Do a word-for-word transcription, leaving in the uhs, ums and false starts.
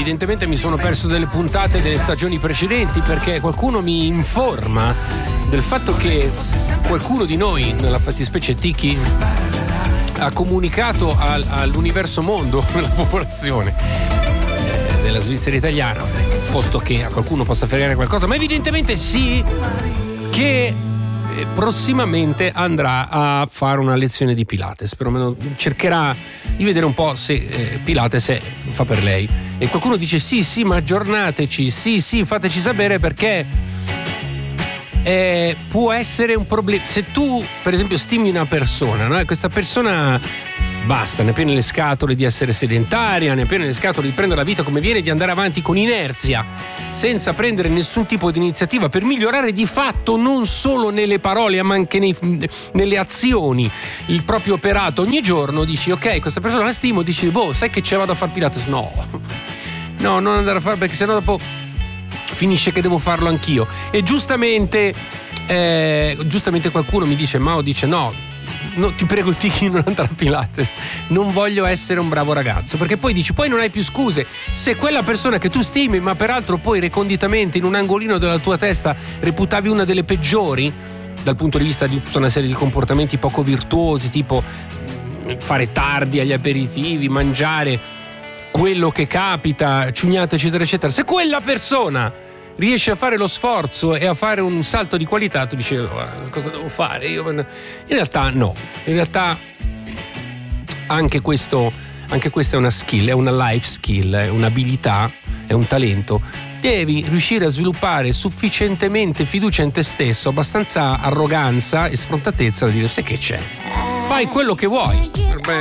evidentemente mi sono perso delle puntate delle stagioni precedenti, perché qualcuno mi informa del fatto che qualcuno di noi, nella fattispecie Tiki, ha comunicato al, all'universo mondo, alla popolazione eh, della Svizzera italiana, posto che a qualcuno possa fregare qualcosa, ma evidentemente sì, che prossimamente andrà a fare una lezione di Pilates, perlomeno cercherà di vedere un po' se eh, Pilates è, fa per lei. E qualcuno dice sì sì ma aggiornateci, sì sì fateci sapere, perché eh, può essere un problema se tu per esempio stimi una persona, no? E questa persona basta, ne ha piene le scatole di essere sedentaria, ne ha piene le scatole di prendere la vita come viene, di andare avanti con inerzia, senza prendere nessun tipo di iniziativa per migliorare di fatto, non solo nelle parole ma anche nei, nelle azioni, il proprio operato ogni giorno. Dici ok, questa persona la stimo, dici boh, sai che ce vado a fare Pilates? No, no, non andare a fare, perché sennò dopo finisce che devo farlo anch'io. E giustamente eh, giustamente qualcuno mi dice, Mao dice no, No, ti prego Tiki, non andare a Pilates, non voglio essere un bravo ragazzo, perché poi dici, poi non hai più scuse. Se quella persona che tu stimi, ma peraltro poi reconditamente in un angolino della tua testa reputavi una delle peggiori dal punto di vista di tutta una serie di comportamenti poco virtuosi, tipo fare tardi agli aperitivi, mangiare quello che capita, ciugnate eccetera eccetera, se quella persona riesce a fare lo sforzo e a fare un salto di qualità, tu dici cosa devo fare? Io... In realtà no, in realtà anche questo, anche questa è una skill, è una life skill, è un'abilità, è un talento. Devi riuscire a sviluppare sufficientemente fiducia in te stesso, abbastanza arroganza e sfrontatezza da dire sai che c'è, fai quello che vuoi.